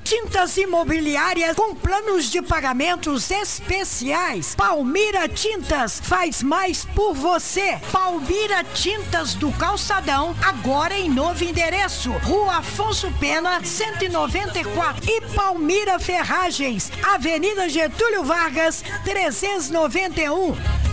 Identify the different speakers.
Speaker 1: Tintas imobiliárias com planos de pagamentos especiais. Palmira Tintas faz mais por você. Palmira Tintas do Calçadão, agora em novo endereço. Rua Afonso Pena, 194. E Palmira Ferragens, Avenida Getúlio Vargas, 391.